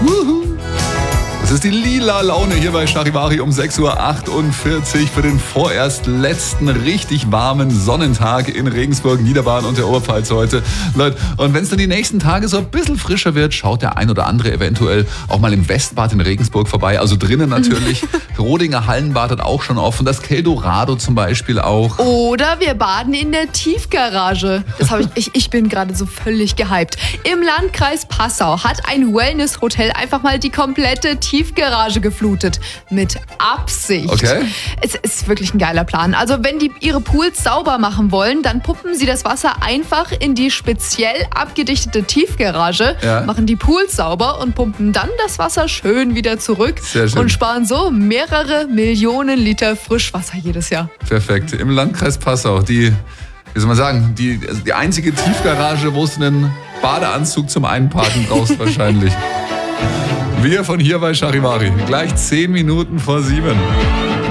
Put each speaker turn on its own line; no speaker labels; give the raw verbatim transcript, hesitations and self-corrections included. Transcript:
Wuhu. Es ist die lila Laune hier bei Charivari um sechs Uhr achtundvierzig für den vorerst letzten richtig warmen Sonnentag in Regensburg, Niederbayern und der Oberpfalz heute. Leute, und wenn es dann die nächsten Tage so ein bisschen frischer wird, schaut der ein oder andere eventuell auch mal im Westbad in Regensburg vorbei. Also drinnen natürlich. Rodinger Hallenbad hat auch schon offen. Das Keldorado zum Beispiel auch.
Oder wir baden in der Tiefgarage. Das habe ich, ich, ich bin gerade so völlig gehypt. Im Landkreis Passau hat ein Wellness-Hotel einfach mal die komplette Tiefgarage geflutet. Mit Absicht.
Okay.
Es ist wirklich ein geiler Plan. Also wenn die ihre Pools sauber machen wollen, dann pumpen sie das Wasser einfach in die speziell abgedichtete Tiefgarage,
Ja.
machen die Pools sauber und pumpen dann das Wasser schön wieder zurück
Sehr schön.
und sparen so mehrere Millionen Liter Frischwasser jedes Jahr.
Perfekt. Im Landkreis Passau, die, wie soll man sagen, die, also die einzige Tiefgarage, wo es einen Badeanzug zum Einparken brauchst wahrscheinlich. Wir von hier bei Charivari. Gleich zehn Minuten vor sieben.